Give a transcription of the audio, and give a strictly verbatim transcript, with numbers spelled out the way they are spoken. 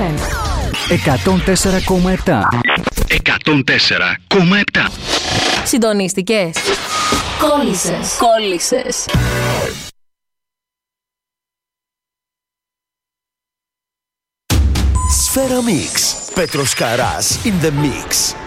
εμ. εκατόν τέσσερα κόμμα επτά. εκατόν τέσσερα κόμμα επτά. Συντονίστηκες? Κόλλησες. Κόλλησες. Σφαίρα Mix. Πέτρος Καράς in the mix.